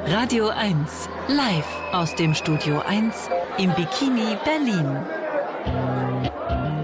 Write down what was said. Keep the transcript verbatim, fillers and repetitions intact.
Radio eins, live aus dem Studio eins im Bikini Berlin.